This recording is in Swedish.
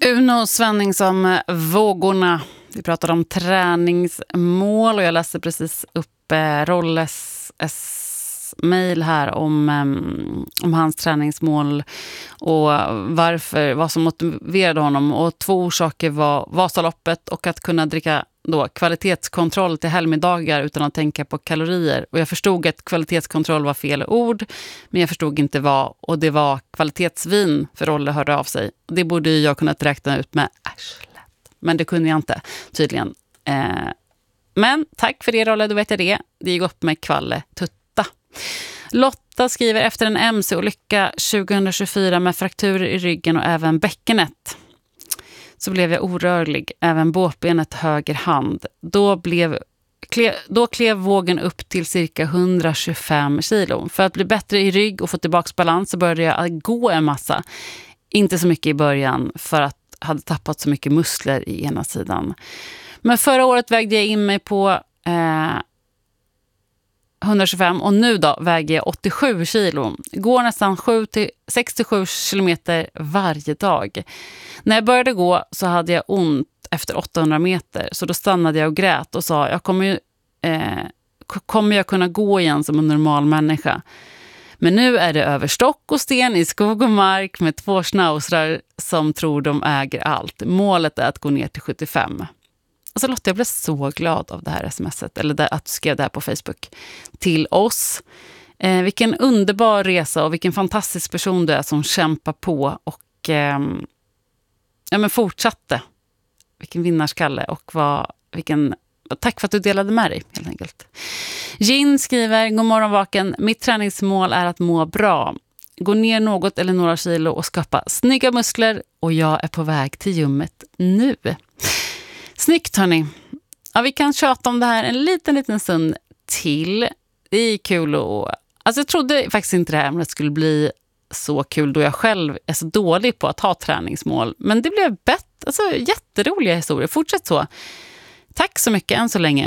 Uno Svenning som vågorna. Vi pratade om träningsmål och jag läste precis upp Rolles mejl här om hans träningsmål och vad som motiverade honom. Och 2 orsaker var Vasaloppet och att kunna dricka då kvalitetskontroll till helgmiddagar utan att tänka på kalorier. Och jag förstod att kvalitetskontroll var fel ord, men jag förstod inte vad. Och det var kvalitetsvin, för Rolle hörde av sig. Och det borde jag kunnat räkna ut med arslet. Men det kunde jag inte, tydligen. Men tack för det, Rolle, då vet jag det. Det gick upp med kvalle tutta. Lotta skriver efter en MC-olycka 2024 med frakturer i ryggen och även bäckenet. Så blev jag orörlig, även båtbenet höger hand. Då klev vågen upp till cirka 125 kilo. För att bli bättre i rygg och få tillbaka balans så började jag gå en massa. Inte så mycket i början för att jag hade tappat så mycket muskler i ena sidan. Men förra året vägde jag in mig på 125 och nu då väger jag 87 kilo. Går nästan 67 kilometer varje dag. När jag började gå så hade jag ont efter 800 meter. Så då stannade jag och grät och sa kommer jag kunna gå igen som en normal människa? Men nu är det över stock och sten i skog och mark med 2 schnauzrar som tror de äger allt. Målet är att gå ner till 75. Alltså Lotta, jag blev så glad av det här smset, eller att du skrev det här på Facebook till oss. Vilken underbar resa och vilken fantastisk person du är som kämpar på och fortsatte. Vilken vinnarskalle och tack för att du delade med dig, helt enkelt. Jin skriver, god morgon vaken. Mitt träningsmål är att må bra. Gå ner något eller några kilo och skapa snygga muskler och jag är på väg till gymmet nu. Snyggt, hörni. Ja, vi kan tjata om det här en liten stund till. Det är kul jag trodde faktiskt inte det här ämnet skulle bli så kul då jag själv är så dålig på att ha träningsmål. Men det blev jätteroliga historier. Fortsätt så. Tack så mycket än så länge.